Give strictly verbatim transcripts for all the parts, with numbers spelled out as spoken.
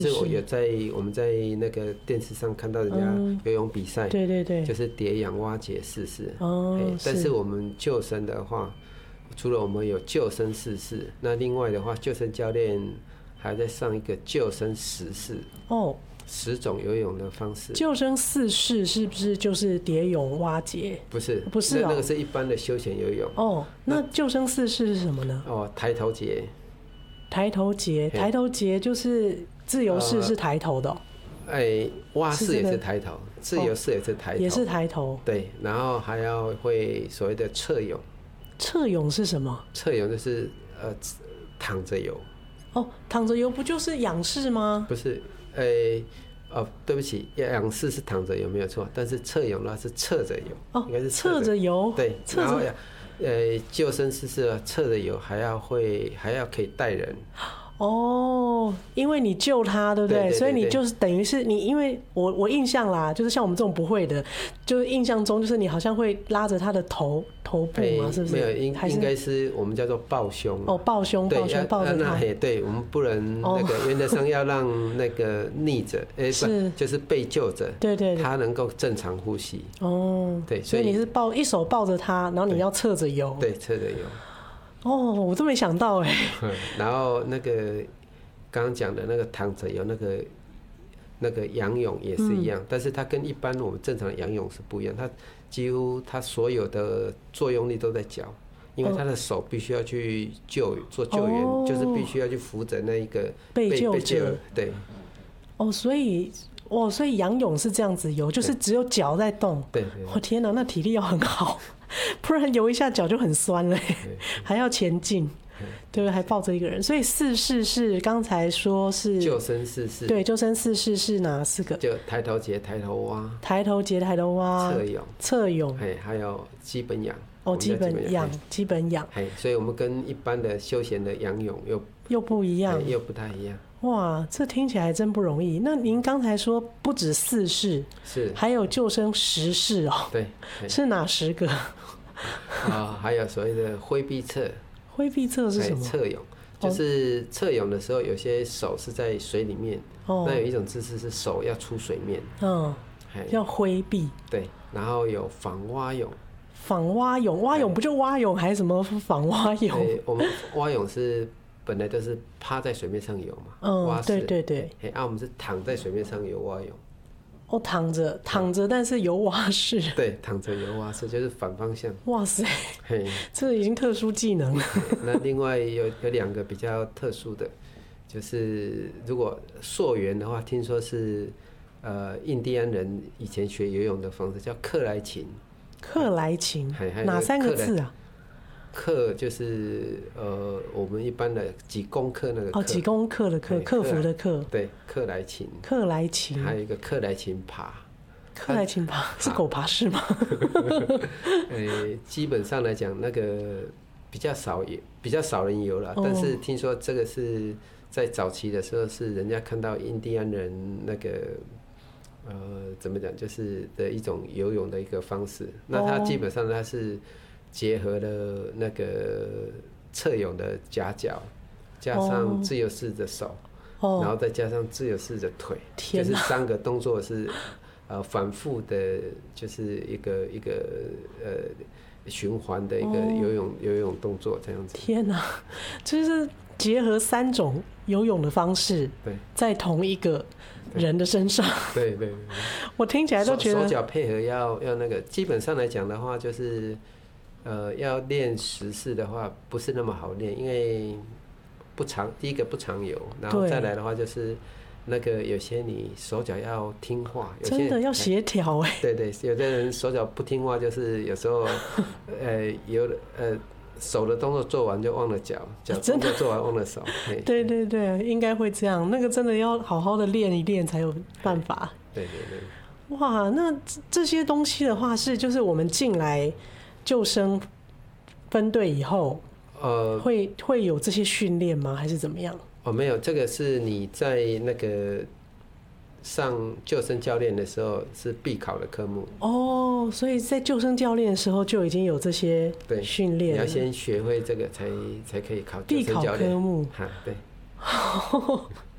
是我有在我们在那个电视上看到人家游泳比赛、嗯， 对对对， 就是蝶泳、蛙节、四式。 哦， 但是我们救生的话，除了我们有救生四式，那另外的话，救生教练还在上一个救生十式。哦。十种游泳的方式。 救生四式是不是就是蝶泳、蛙节？ 不是， 不是、哦、 那, 那个是一般的休闲游泳。 哦，那救生四式是什么呢？ 哦，抬头节。 抬头节，抬头节就是自由式是抬头的、哦。 哎、呃欸，蛙式也是抬头，自由式也是抬头、哦， 也是抬头。 对，然后还要会所谓的侧泳。 侧泳是什么？ 侧泳就是呃躺着游。 哦，躺着游不就是仰式吗？ 不是。诶、欸，哦，对不起，仰式是躺着游没有错，但是侧泳的话是侧着游， 哦， 应该是侧着游， 对，然后呃，救生式是侧着游，还要会还要可以带人。 哦，因为你救他，对不 对, 对, 对, 对, 对？所以你就是等于是你，因为我我印象啦，就是像我们这种不会的，就是印象中就是你好像会拉着他的头头部嘛，欸、是不是？ 没有，应应该是我们叫做抱胸。 哦，抱胸，抱胸，抱着他。 对，我们不能那个，原则上要让那个溺者，哎、欸，是就是被救者， 对对， 他能够正常呼吸。 哦， 对， 所以你是抱一手抱着他，然后你要侧着游。 对，侧着游。 哦，我都没想到哎。 然后那个刚刚讲的那个躺着游那个那个仰泳也是一样、嗯，但是它跟一般我们正常的仰泳是不一样，它几乎它所有的作用力都在脚，因为他的手必须要去救做救援、哦，就是必须要去扶着那一个被救者。 对。 哦，所以哦，所以仰泳是这样子游，就是只有脚在动。 对。 我、哦、天哪，那体力要很好。不然游一下脚就很酸了，还要前进，对，还抱着一个人。所以四式是刚才说是救生四式， 对，救生四式是哪四个？ 就抬头节、抬头蛙、 抬头节、抬头蛙、 侧泳、 侧泳， 还有基本仰。 哦，基本仰，基本仰。 所以我们跟一般的休闲的仰泳又又不一样， 又不太一样。 哇，这听起来真不容易。那您刚才说不止四式， 是还有救生十式哦？ 对， 是哪十个？ 啊，还有所谓的挥臂侧。 挥臂侧是什么？ 侧泳，就是侧泳的时候，有些手是在水里面，哦、那有一种姿势是手要出水面， 嗯，要挥臂。 对，然后有仿蛙泳。 仿蛙泳，蛙泳不就蛙泳，还是什么仿蛙泳？ 我们蛙泳是本来都是趴在水面上游嘛， 嗯， 蛙式对对对。 哎，啊，我们是躺在水面上游蛙泳。 哦，躺着躺着，但是游蛙式。 对，躺着游蛙式就是反方向。 哇塞，这已经特殊技能了。 那另外有有两个比较特殊的，就是如果溯源的话，听说是呃印第安人以前学游泳的方式叫克莱琴。 克莱琴，哪三个字啊？ 克就是呃我们一般的几公克那个克哦，几公克的克，克服的克。 对，克莱琴。 克莱琴。 还有一个克莱琴爬。 克莱琴爬是狗爬式吗？ 呃，基本上来讲，那个比较少也比较少人游了、哦，但是听说这个是在早期的时候是人家看到印第安人那个。呃，怎么讲，就是的一种游泳的一个方式。那它基本上它是结合了那个侧泳的夹脚，加上自由式的手，哦、然后再加上自由式的腿，就是三个动作是呃反复的，就是一个一个呃循环的一个游泳、哦、游泳动作这样子。 天哪，就是结合三种游泳的方式， 对， 在同一个人的身上。 对对 对, 對， 我听起来都觉得手脚配合要要那个，基本上来讲的话，就是呃要练十式的话，不是那么好练，因为不常，第一个不常游，然后再来的话就是那个有些你手脚要听话，有些真的要协调哎。 对对，有的人手脚不听话，就是有时候呃有呃。手的动作做完就忘了脚，脚动作做完忘了手。 对对对，应该会这样。那个真的要好好的练一练才有办法。 对对对。 哇，那这些东西的话是就是我们进来救生分队以后，呃，会会有这些训练吗？还是怎么样？ 哦，没有，这个是你在那个上救生教练的时候是必考的科目哦，所以在救生教练的时候就已经有这些训练， 你要先学会这个才才可以考救生教练必考科目。 哈，对。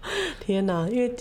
天哪！因为